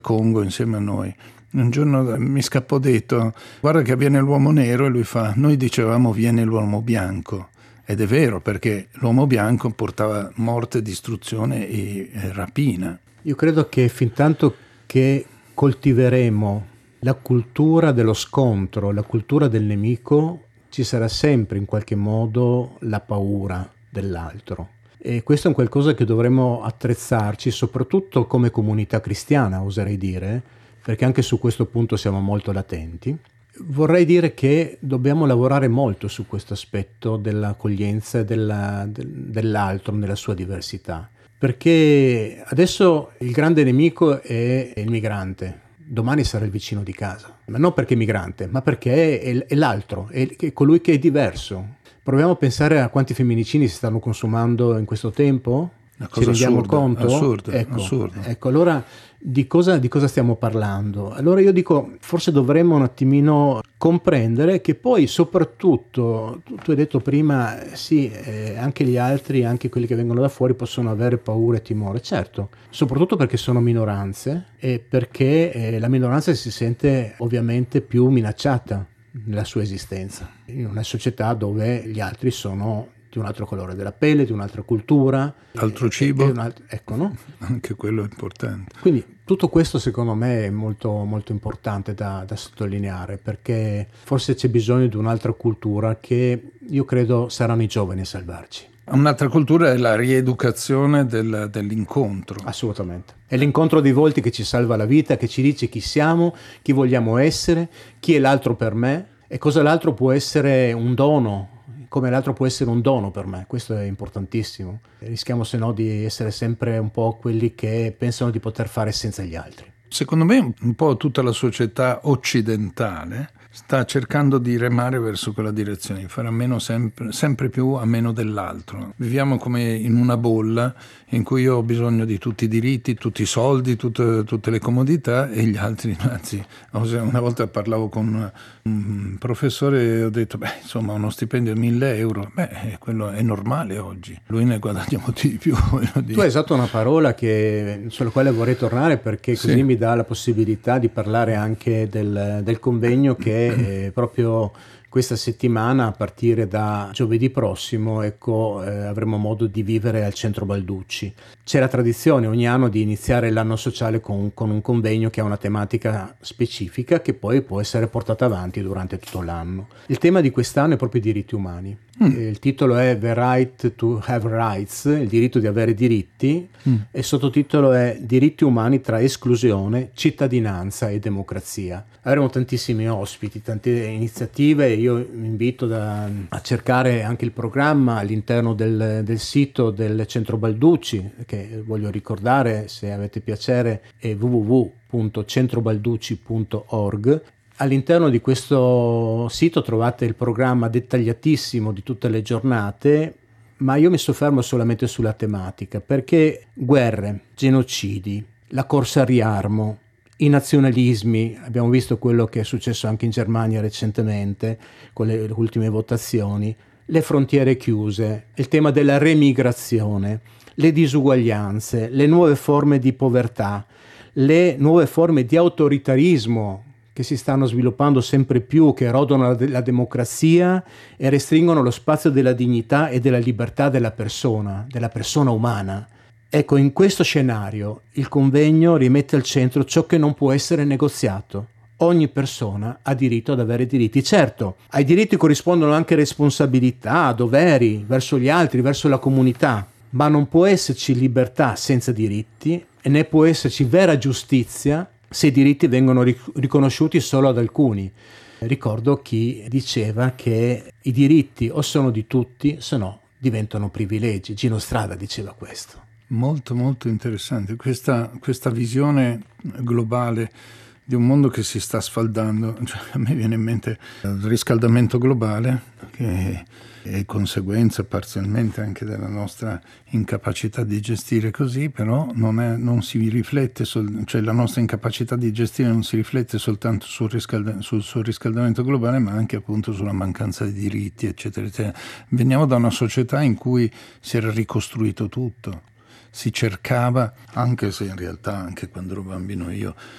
Congo insieme a noi. Un giorno mi scappò detto: guarda che viene l'uomo nero, e lui fa: noi dicevamo viene l'uomo bianco. Ed è vero, perché l'uomo bianco portava morte, distruzione e rapina. Io credo che fintanto che coltiveremo la cultura dello scontro, la cultura del nemico, ci sarà sempre in qualche modo la paura dell'altro. E questo è un qualcosa che dovremmo attrezzarci, soprattutto come comunità cristiana, oserei dire, perché anche su questo punto siamo molto latenti. Vorrei dire che dobbiamo lavorare molto su questo aspetto dell'accoglienza e dell'altro nella sua diversità, perché adesso il grande nemico è il migrante, domani sarà il vicino di casa, ma non perché è migrante, ma perché è l'altro, è colui che è diverso. Proviamo a pensare a quanti femminicidi si stanno consumando in questo tempo. Ci rendiamo conto? Assurdo. Ecco, allora di cosa stiamo parlando? Allora io dico, forse dovremmo un attimino comprendere che poi soprattutto, tu hai detto prima, sì, anche gli altri, anche quelli che vengono da fuori possono avere paura e timore, certo, soprattutto perché sono minoranze e perché la minoranza si sente ovviamente più minacciata nella sua esistenza, in una società dove gli altri sono di un altro colore della pelle, di un'altra cultura, altro cibo, ecco, no? Anche quello è importante. Quindi tutto questo secondo me è molto, molto importante da sottolineare, perché forse c'è bisogno di un'altra cultura che io credo saranno i giovani a salvarci. Un'altra cultura è la rieducazione dell'incontro. Assolutamente. È l'incontro dei volti che ci salva la vita, che ci dice chi siamo, chi vogliamo essere, chi è l'altro per me e cosa l'altro può essere un dono, come l'altro può essere un dono per me. Questo è importantissimo. Rischiamo se no di essere sempre un po' quelli che pensano di poter fare senza gli altri. Secondo me un po' tutta la società occidentale sta cercando di remare verso quella direzione, di fare a meno sempre più a meno dell'altro. Viviamo come in una bolla in cui io ho bisogno di tutti i diritti, tutti i soldi, tutte le comodità, e gli altri, anzi, una volta parlavo con un professore e ho detto, insomma, uno stipendio di 1.000 euro, quello è normale oggi, lui ne guadagna molti di più. Tu hai usato una parola sulla quale vorrei tornare, perché così sì. Mi dà la possibilità di parlare anche del convegno che proprio questa settimana, a partire da giovedì prossimo, avremo modo di vivere al Centro Balducci. C'è la tradizione ogni anno di iniziare l'anno sociale con un convegno che ha una tematica specifica che poi può essere portata avanti durante tutto l'anno. Il tema di quest'anno è proprio i diritti umani. Il titolo è The Right to Have Rights, il diritto di avere diritti, e il sottotitolo è Diritti umani tra esclusione, cittadinanza e democrazia. Avremo tantissimi ospiti, tante iniziative. Io vi invito a cercare anche il programma all'interno del sito del Centro Balducci, che voglio ricordare, se avete piacere, è www.centrobalducci.org. All'interno di questo sito trovate il programma dettagliatissimo di tutte le giornate, ma io mi soffermo solamente sulla tematica, perché guerre, genocidi, la corsa al riarmo, i nazionalismi, abbiamo visto quello che è successo anche in Germania recentemente con le ultime votazioni, le frontiere chiuse, il tema della remigrazione, le disuguaglianze, le nuove forme di povertà, le nuove forme di autoritarismo che si stanno sviluppando sempre più, che erodono la democrazia e restringono lo spazio della dignità e della libertà della persona umana. Ecco, in questo scenario il convegno rimette al centro ciò che non può essere negoziato. Ogni persona ha diritto ad avere diritti. Certo, ai diritti corrispondono anche responsabilità, doveri verso gli altri, verso la comunità, ma non può esserci libertà senza diritti e né può esserci vera giustizia se i diritti vengono riconosciuti solo ad alcuni. Ricordo chi diceva che i diritti o sono di tutti, se no diventano privilegi. Gino Strada diceva questo. Molto molto interessante questa visione globale di un mondo che si sta sfaldando. A me viene in mente il riscaldamento globale, che è conseguenza parzialmente anche della nostra incapacità di gestire così, però non si riflette la nostra incapacità di gestire non si riflette soltanto sul riscaldamento globale, ma anche appunto sulla mancanza di diritti, eccetera, eccetera. Veniamo da una società in cui si era ricostruito tutto. Si cercava, anche se in realtà anche quando ero bambino io